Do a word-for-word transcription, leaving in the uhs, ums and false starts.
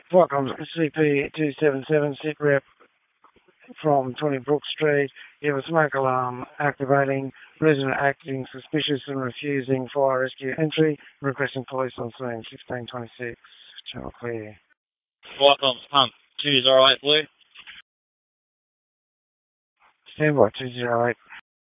Welcome, C P two seven seven, sit rep from twenty Brook Street. You have a smoke alarm activating, resident acting suspicious and refusing fire rescue entry, requesting police on scene, fifteen twenty-six, channel clear. Welcome, pump two zero eight Blue. Standby two zero eight